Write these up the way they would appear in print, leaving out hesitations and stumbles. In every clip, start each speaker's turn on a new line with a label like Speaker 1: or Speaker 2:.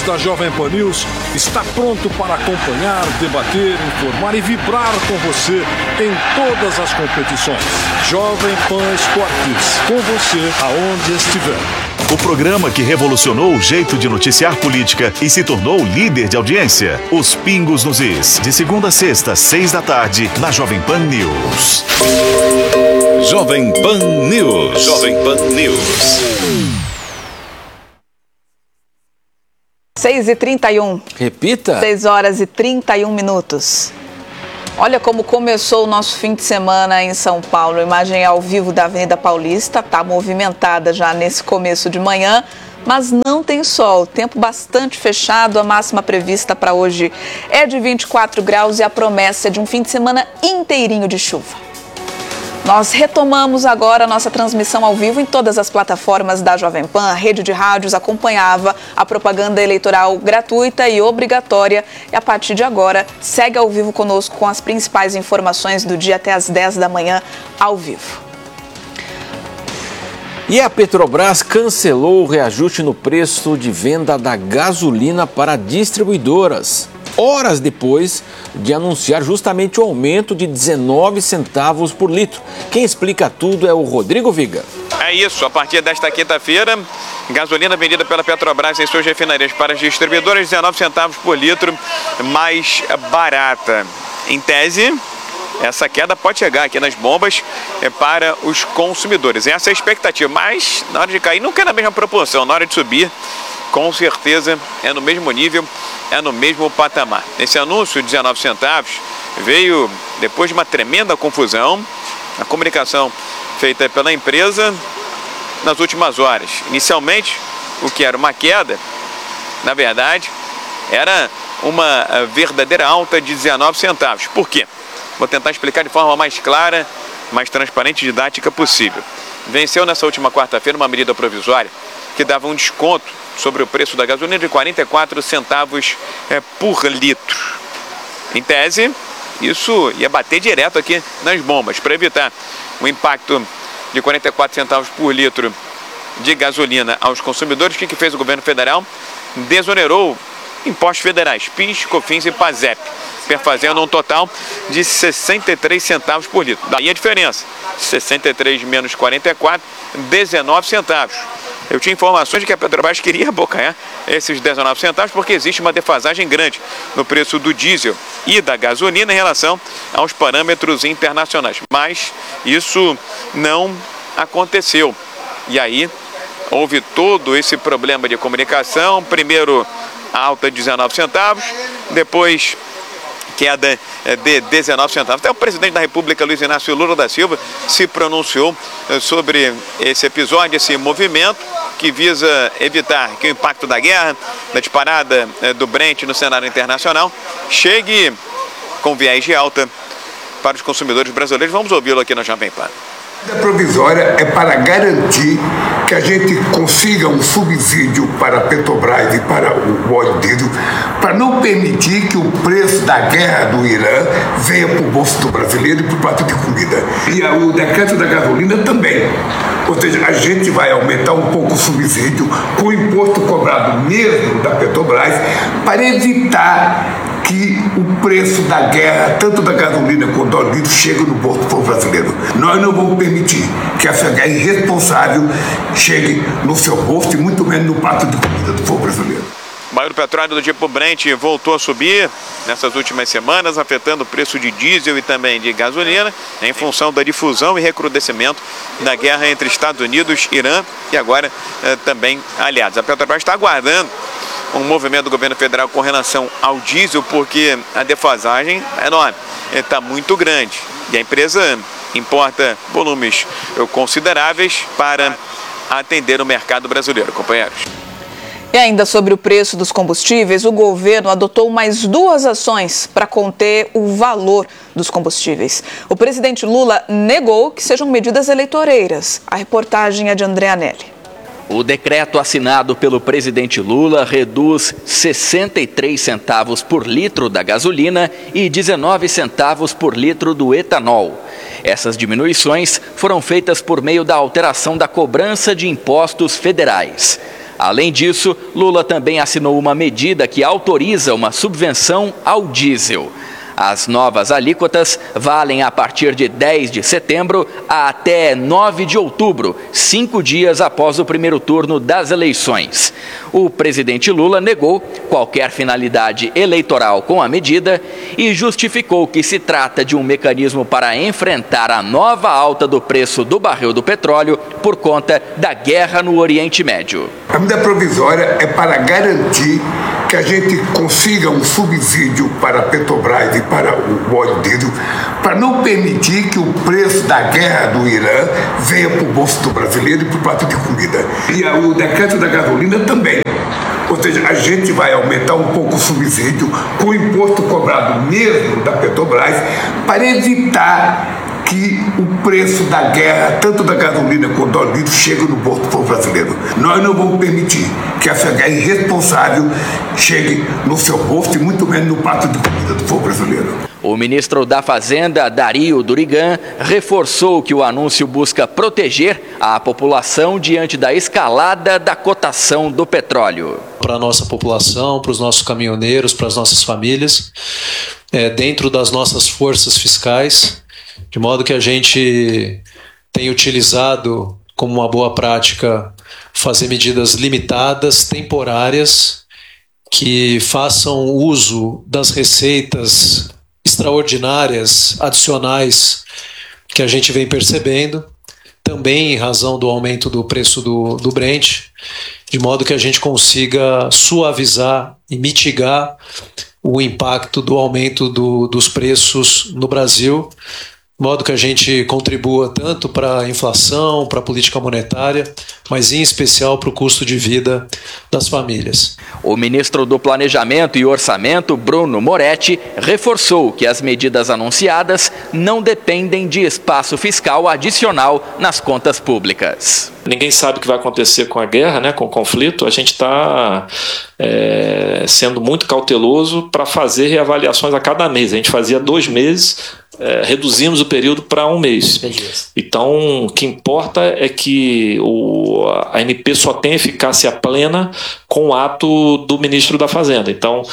Speaker 1: da Jovem Pan News está pronto para acompanhar, debater, informar e vibrar com você em todas as competições. Jovem Pan Esportes, com você aonde estiver.
Speaker 2: O programa que revolucionou o jeito de noticiar política e se tornou líder de audiência. Os Pingos nos Is, de segunda a sexta, 6 da tarde, na Jovem Pan News.
Speaker 3: Jovem Pan News. Jovem Pan News.
Speaker 4: 6h31.
Speaker 5: Repita.
Speaker 4: 6h31. Olha como começou o nosso fim de semana em São Paulo. Imagem ao vivo da Avenida Paulista. Está movimentada já nesse começo de manhã, mas não tem sol. Tempo bastante fechado. A máxima prevista para hoje é de 24 graus e a promessa é de um fim de semana inteirinho de chuva. Nós retomamos agora a nossa transmissão ao vivo em todas as plataformas da Jovem Pan. A rede de rádios acompanhava a propaganda eleitoral gratuita e obrigatória. E a partir de agora, segue ao vivo conosco com as principais informações do dia até às 10 da manhã, ao vivo.
Speaker 5: E a Petrobras cancelou o reajuste no preço de venda da gasolina para distribuidoras, horas depois de anunciar justamente o aumento de 19 centavos por litro. Quem explica tudo é o Rodrigo Viga.
Speaker 6: É isso, a partir desta quinta-feira, gasolina vendida pela Petrobras em suas refinarias para as distribuidoras, 19 centavos por litro mais barata. Em tese, essa queda pode chegar aqui nas bombas para os consumidores. Essa é a expectativa, mas na hora de cair nunca é na mesma proporção, na hora de subir, com certeza é no mesmo nível, é no mesmo patamar. Esse anúncio de 19 centavos veio depois de uma tremenda confusão, a comunicação feita pela empresa nas últimas horas. Inicialmente, o que era uma queda, na verdade, era uma verdadeira alta de 19 centavos. Por quê? Vou tentar explicar de forma mais clara, mais transparente e didática possível. Venceu nessa última quarta-feira uma medida provisória que dava um desconto sobre o preço da gasolina de 44 centavos por litro. Em tese, isso ia bater direto aqui nas bombas, para evitar o impacto de 44 centavos por litro de gasolina aos consumidores. O que fez o governo federal? Desonerou impostos federais, PIS, COFINS e PASEP, fazendo um total de 63 centavos por litro. Daí a diferença, 63 menos 44, 19 centavos. Eu tinha informações de que a Petrobras queria abocanhar esses 19 centavos porque existe uma defasagem grande no preço do diesel e da gasolina em relação aos parâmetros internacionais. Mas isso não aconteceu. E aí houve todo esse problema de comunicação. Primeiro, alta de 19 centavos, depois queda de 19 centavos. Até o presidente da República, Luiz Inácio Lula da Silva, se pronunciou sobre esse episódio, esse movimento que visa evitar que o impacto da guerra, da disparada do Brent no cenário internacional, chegue com viés de alta para os consumidores brasileiros. Vamos ouvi-lo aqui na Jovem Pan.
Speaker 7: A medida provisória é para garantir que a gente consiga um subsídio para a Petrobras e para o óleo diesel, para não permitir que o preço da guerra do Irã venha para o bolso do brasileiro e para o prato de comida. E o decreto da gasolina também. Ou seja, a gente vai aumentar um pouco o subsídio com o imposto cobrado mesmo da Petrobras para evitar que o preço da guerra, tanto da gasolina quanto do óleo diesel, chegue no bolso do povo brasileiro. Nós não vamos permitir que essa guerra irresponsável chegue no seu bolso e muito menos no prato de comida do povo brasileiro.
Speaker 6: O barril do petróleo do tipo Brent voltou a subir nessas últimas semanas, afetando o preço de diesel e também de gasolina, em função da difusão e recrudescimento da guerra entre Estados Unidos, Irã e agora também aliados. A Petrobras está aguardando um movimento do governo federal com relação ao diesel, porque a defasagem é enorme, está muito grande. E a empresa importa volumes consideráveis para atender o mercado brasileiro, companheiros.
Speaker 4: E ainda sobre o preço dos combustíveis, o governo adotou mais 2 ações para conter o valor dos combustíveis. O presidente Lula negou que sejam medidas eleitoreiras. A reportagem é de André Anelli.
Speaker 8: O decreto assinado pelo presidente Lula reduz 63 centavos por litro da gasolina e 19 centavos por litro do etanol. Essas diminuições foram feitas por meio da alteração da cobrança de impostos federais. Além disso, Lula também assinou uma medida que autoriza uma subvenção ao diesel. As novas alíquotas valem a partir de 10 de setembro até 9 de outubro, 5 dias após o primeiro turno das eleições. O presidente Lula negou qualquer finalidade eleitoral com a medida e justificou que se trata de um mecanismo para enfrentar a nova alta do preço do barril do petróleo por conta da guerra no Oriente Médio.
Speaker 7: A medida provisória é para garantir que a gente consiga um subsídio para a Petrobras e para o óleo diesel, para não permitir que o preço da guerra do Irã venha para o bolso do brasileiro e para o prato de comida. E o decreto da gasolina também. Ou seja, a gente vai aumentar um pouco o subsídio com o imposto cobrado mesmo da Petrobras para evitar que o preço da guerra, tanto da gasolina quanto do óleo diesel, chegue no bolso do povo brasileiro. Nós não vamos permitir que essa guerra irresponsável chegue no seu bolso e muito menos no prato de comida do povo brasileiro.
Speaker 8: O ministro da Fazenda, Dario Durigan, reforçou que o anúncio busca proteger a população diante da escalada da cotação do petróleo.
Speaker 9: Para a nossa população, para os nossos caminhoneiros, para as nossas famílias, dentro das nossas forças fiscais, de modo que a gente tem utilizado como uma boa prática fazer medidas limitadas, temporárias, que façam uso das receitas extraordinárias, adicionais, que a gente vem percebendo, também em razão do aumento do preço do Brent, de modo que a gente consiga suavizar e mitigar o impacto do aumento dos preços no Brasil, de modo que a gente contribua tanto para a inflação, para a política monetária, mas em especial para o custo de vida das famílias.
Speaker 8: O ministro do Planejamento e Orçamento, Bruno Moretti, reforçou que as medidas anunciadas não dependem de espaço fiscal adicional nas contas públicas.
Speaker 10: Ninguém sabe o que vai acontecer com a guerra, né, com o conflito. A gente está sendo muito cauteloso para fazer reavaliações a cada mês. A gente fazia 2 meses, reduzimos o período para 1 mês. Então, o que importa é que a ANP só tem eficácia plena com o ato do ministro da Fazenda. Então,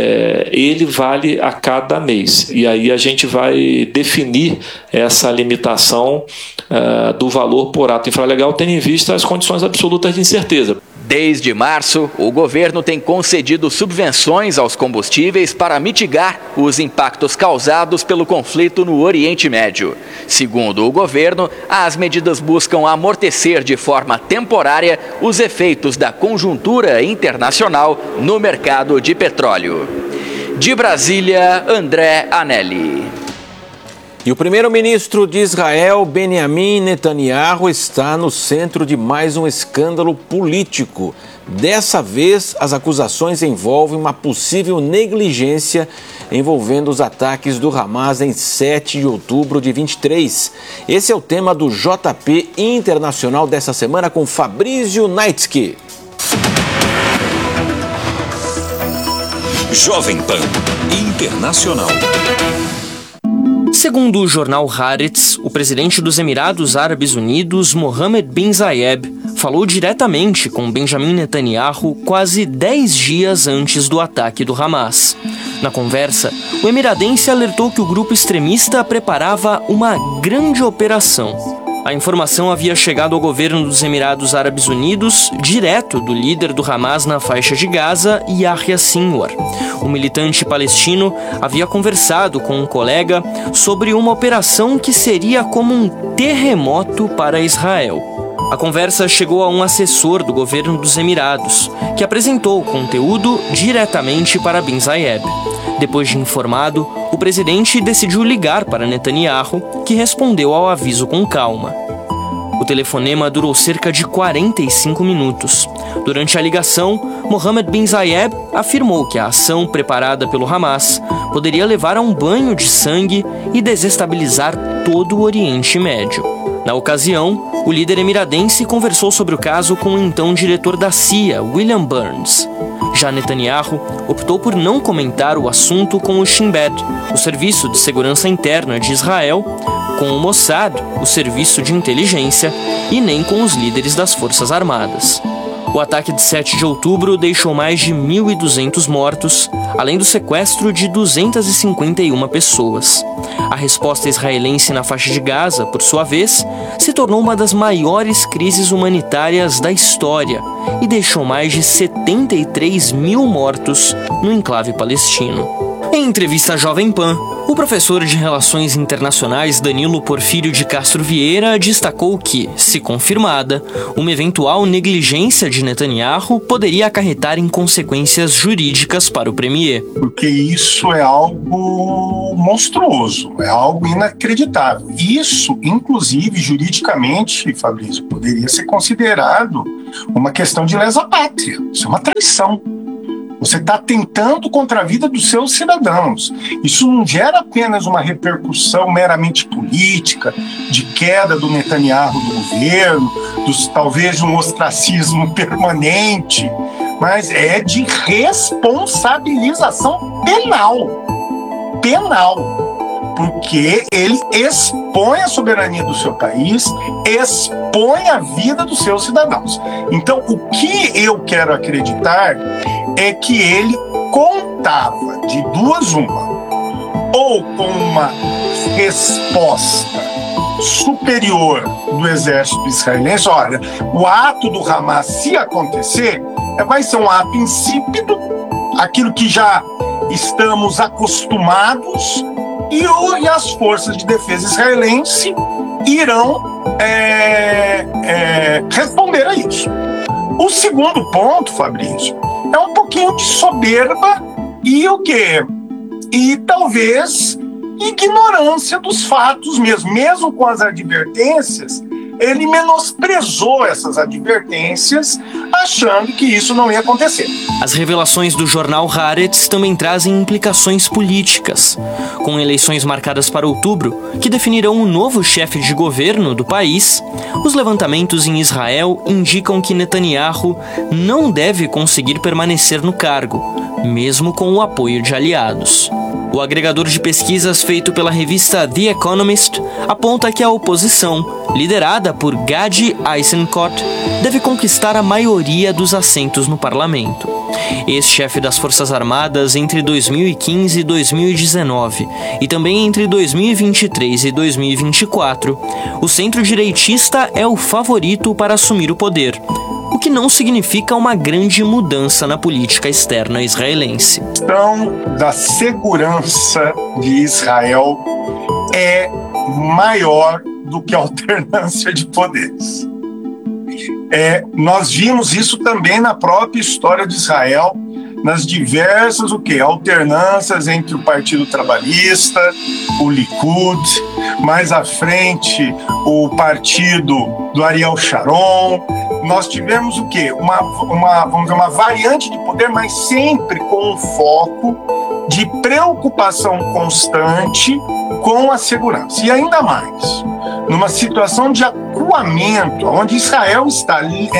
Speaker 10: ele vale a cada mês. E aí a gente vai definir essa limitação do valor por ato infralegal, tendo em vista as condições absolutas de incerteza.
Speaker 8: Desde março, o governo tem concedido subvenções aos combustíveis para mitigar os impactos causados pelo conflito no Oriente Médio. Segundo o governo, as medidas buscam amortecer de forma temporária os efeitos da conjuntura internacional no mercado de petróleo. De Brasília, André Anelli.
Speaker 5: E o primeiro-ministro de Israel, Benjamin Netanyahu, está no centro de mais um escândalo político. Dessa vez, as acusações envolvem uma possível negligência envolvendo os ataques do Hamas em 7 de outubro de 23. Esse é o tema do JP Internacional dessa semana com Fabrício Naitsky.
Speaker 3: Jovem Pan Internacional.
Speaker 11: Segundo o jornal Haaretz, o presidente dos Emirados Árabes Unidos, Mohammed bin Zayed, falou diretamente com Benjamin Netanyahu quase 10 dias antes do ataque do Hamas. Na conversa, o emiradense alertou que o grupo extremista preparava uma grande operação. A informação havia chegado ao governo dos Emirados Árabes Unidos, direto do líder do Hamas na faixa de Gaza, Yahya Sinwar. O militante palestino havia conversado com um colega sobre uma operação que seria como um terremoto para Israel. A conversa chegou a um assessor do governo dos Emirados, que apresentou o conteúdo diretamente para bin Zayed. Depois de informado, o presidente decidiu ligar para Netanyahu, que respondeu ao aviso com calma. O telefonema durou cerca de 45 minutos. Durante a ligação, Mohammed bin Zayed afirmou que a ação preparada pelo Hamas poderia levar a um banho de sangue e desestabilizar todo o Oriente Médio. Na ocasião, o líder emiradense conversou sobre o caso com o então diretor da CIA, William Burns. Já Netanyahu optou por não comentar o assunto com o Shin Bet, o Serviço de Segurança Interna de Israel, com o Mossad, o Serviço de Inteligência, e nem com os líderes das Forças Armadas. O ataque de 7 de outubro deixou mais de 1.200 mortos, além do sequestro de 251 pessoas. A resposta israelense na faixa de Gaza, por sua vez, se tornou uma das maiores crises humanitárias da história e deixou mais de 73 mil mortos no enclave palestino. Em entrevista à Jovem Pan, o professor de Relações Internacionais Danilo Porfírio de Castro Vieira destacou que, se confirmada, uma eventual negligência de Netanyahu poderia acarretar em consequências jurídicas para o premier.
Speaker 12: Porque isso é algo monstruoso, é algo inacreditável. Isso, inclusive, juridicamente, Fabrício, poderia ser considerado uma questão de lesa pátria. Isso é uma traição. Você está atentando contra a vida dos seus cidadãos. Isso não gera apenas uma repercussão meramente política, de queda do Netanyahu do governo, talvez um ostracismo permanente, mas é de responsabilização penal. Porque ele expõe a soberania do seu país, expõe a vida dos seus cidadãos. Então, o que eu quero acreditar é que ele contava de duas uma, ou com uma resposta superior do exército israelense. Olha, o ato do Hamas, se acontecer, vai ser um ato insípido, aquilo que já estamos acostumados, e as forças de defesa israelense irão responder a isso. O segundo ponto, Fabrício, é um pouquinho de soberba e o quê? E talvez ignorância dos fatos mesmo com as advertências. Ele menosprezou essas advertências, achando que isso não ia acontecer.
Speaker 11: As revelações do jornal Haaretz também trazem implicações políticas. Com eleições marcadas para outubro, que definirão o novo chefe de governo do país, os levantamentos em Israel indicam que Netanyahu não deve conseguir permanecer no cargo, mesmo com o apoio de aliados. O agregador de pesquisas feito pela revista The Economist aponta que a oposição, liderada por Gadi Eisenkot, deve conquistar a maioria dos assentos no parlamento. Ex-chefe das Forças Armadas entre 2015 e 2019 e também entre 2023 e 2024, o centro-direitista é o favorito para assumir o poder, o que não significa uma grande mudança na política externa israelense.
Speaker 12: A questão da segurança de Israel é maior do que a alternância de poderes. Nós vimos isso também na própria história de Israel, nas diversas alternâncias entre o Partido Trabalhista, o Likud, mais à frente o partido do Ariel Sharon. Nós tivemos uma variante de poder, mas sempre com um foco de preocupação constante com a segurança. E ainda mais, numa situação de acuamento, onde Israel está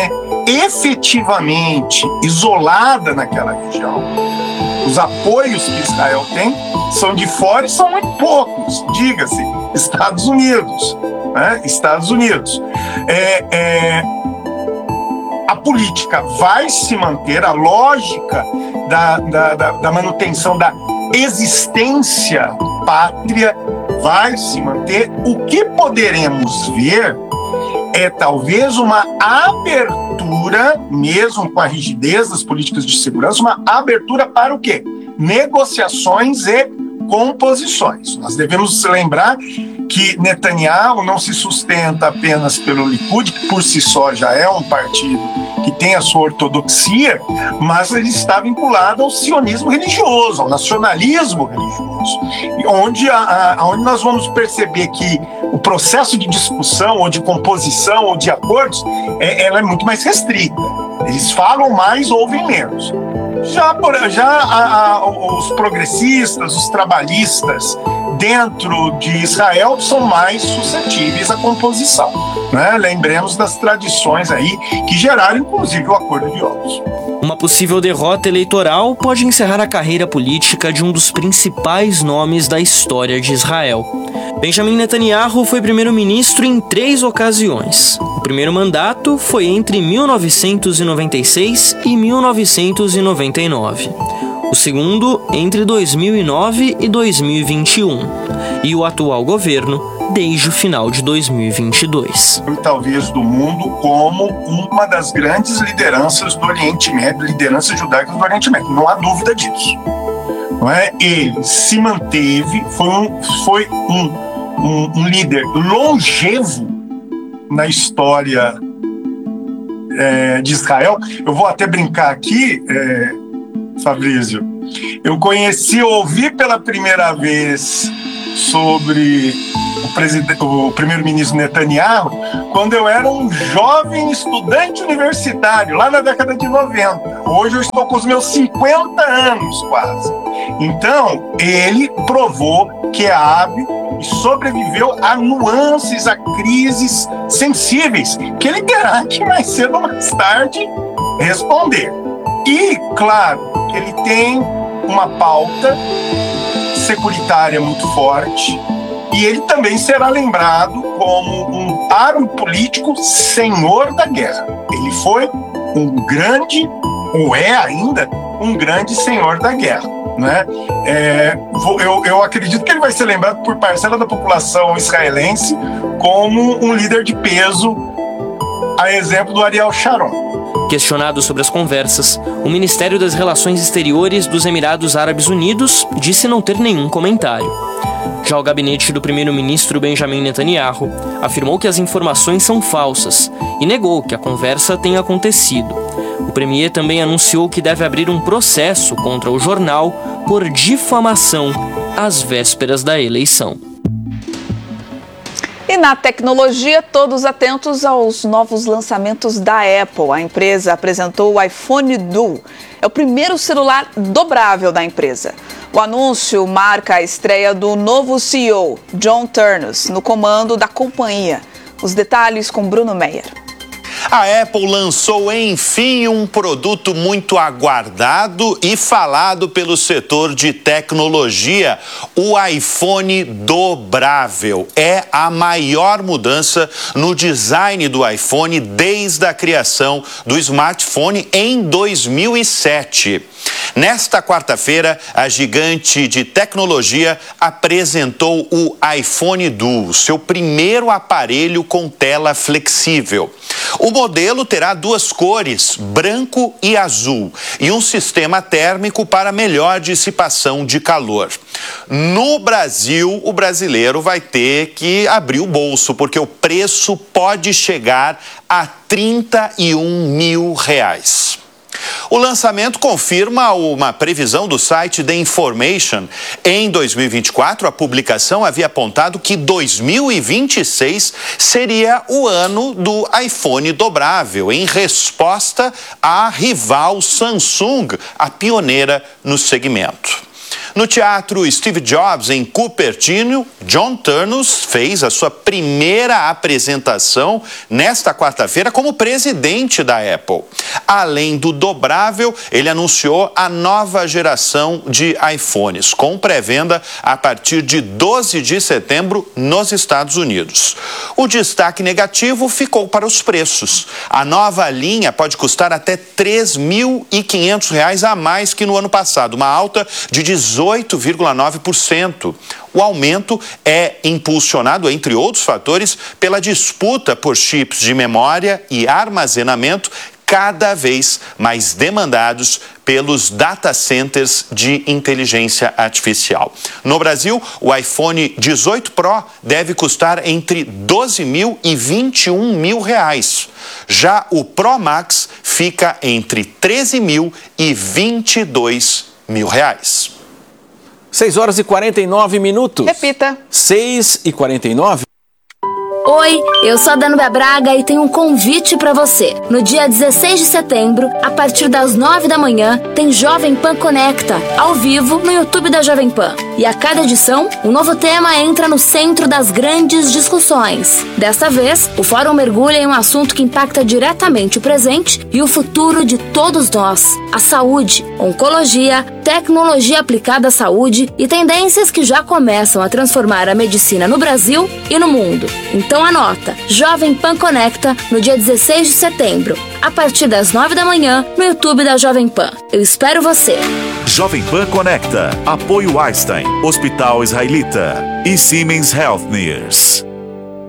Speaker 12: efetivamente isolada naquela região. Os apoios que Israel tem são de fora e são muito poucos, diga-se, Estados Unidos. Estados Unidos. A política vai se manter, a lógica da manutenção da existência pátria vai se manter. O que poderemos ver é talvez uma abertura, mesmo com a rigidez das políticas de segurança, uma abertura para o quê? Negociações e composições. Nós devemos lembrar que Netanyahu não se sustenta apenas pelo Likud, que por si só já é um partido que tem a sua ortodoxia, mas ele está vinculado ao sionismo religioso, ao nacionalismo religioso, onde nós vamos perceber que o processo de discussão, ou de composição, ou de acordos, ela é muito mais restrita. Eles falam mais, ouvem menos. Já os progressistas, os trabalhistas dentro de Israel são mais suscetíveis à composição, né? Lembremos das tradições aí que geraram inclusive o Acordo de Oslo.
Speaker 11: Uma possível derrota eleitoral pode encerrar a carreira política de um dos principais nomes da história de Israel. Benjamin Netanyahu foi primeiro-ministro em 3 ocasiões. O primeiro mandato foi entre 1996 e 1999. O segundo, entre 2009 e 2021. E o atual governo, desde o final de 2022.
Speaker 12: Talvez do mundo como uma das grandes lideranças do Oriente Médio, lideranças judaicas do Oriente Médio. Não há dúvida disso. Não é? Ele se manteve, foi um líder longevo na história de Israel. Eu vou até brincar aqui, Fabrício. Eu ouvi pela primeira vez sobre o primeiro-ministro Netanyahu quando eu era um jovem estudante universitário, lá na década de 90. Hoje eu estou com os meus 50 anos quase. Então, ele provou que é hábil e sobreviveu a nuances, a crises sensíveis, que ele terá que mais cedo ou mais tarde responder. E, claro, ele tem uma pauta securitária muito forte, e ele também será lembrado como um árbitro político senhor da guerra. Ele foi um grande, ou é ainda, um grande senhor da guerra. Né? Eu acredito que ele vai ser lembrado por parcela da população israelense como um líder de peso, a exemplo do Ariel Sharon.
Speaker 11: Questionado sobre as conversas, o Ministério das Relações Exteriores dos Emirados Árabes Unidos disse não ter nenhum comentário. Já o gabinete do primeiro-ministro Benjamin Netanyahu afirmou que as informações são falsas e negou que a conversa tenha acontecido. O premier também anunciou que deve abrir um processo contra o jornal por difamação às vésperas da eleição.
Speaker 4: E na tecnologia, todos atentos aos novos lançamentos da Apple. A empresa apresentou o iPhone Duo. É o primeiro celular dobrável da empresa. O anúncio marca a estreia do novo CEO, John Ternus, no comando da companhia. Os detalhes com Bruno Meyer.
Speaker 13: A Apple lançou, enfim, um produto muito aguardado e falado pelo setor de tecnologia, o iPhone dobrável. É a maior mudança no design do iPhone desde a criação do smartphone em 2007. Nesta quarta-feira, a gigante de tecnologia apresentou o iPhone Duo, seu primeiro aparelho com tela flexível. O modelo terá duas cores, branco e azul, e um sistema térmico para melhor dissipação de calor. No Brasil, o brasileiro vai ter que abrir o bolso, porque o preço pode chegar a R$31 mil. O lançamento confirma uma previsão do site The Information. Em 2024, a publicação havia apontado que 2026 seria o ano do iPhone dobrável, em resposta à rival Samsung, a pioneira no segmento. No teatro Steve Jobs, em Cupertino, John Ternus fez a sua primeira apresentação nesta quarta-feira como presidente da Apple. Além do dobrável, ele anunciou a nova geração de iPhones, com pré-venda a partir de 12 de setembro nos Estados Unidos. O destaque negativo ficou para os preços. A nova linha pode custar até R$3.500 a mais que no ano passado, uma alta de 18,9%. O aumento é impulsionado, entre outros fatores, pela disputa por chips de memória e armazenamento cada vez mais demandados pelos data centers de inteligência artificial. No Brasil, o iPhone 18 Pro deve custar entre R$12 mil e R$21 mil. Já o Pro Max fica entre R$13 mil e R$22 mil.
Speaker 5: 6h49.
Speaker 4: Repita.
Speaker 5: 6h49.
Speaker 14: Oi, eu sou a Danúbia Braga e tenho um convite pra você. No dia 16 de setembro, a partir das 9 da manhã, tem Jovem Pan Conecta, ao vivo no YouTube da Jovem Pan. E a cada edição, um novo tema entra no centro das grandes discussões. Desta vez, o fórum mergulha em um assunto que impacta diretamente o presente e o futuro de todos nós: a saúde, oncologia, tecnologia aplicada à saúde e tendências que já começam a transformar a medicina no Brasil e no mundo. Então Então anota, Jovem Pan Conecta, no dia 16 de setembro, a partir das 9 da manhã, no YouTube da Jovem Pan. Eu espero você.
Speaker 2: Jovem Pan Conecta. Apoio Einstein, Hospital Israelita e Siemens Healthineers.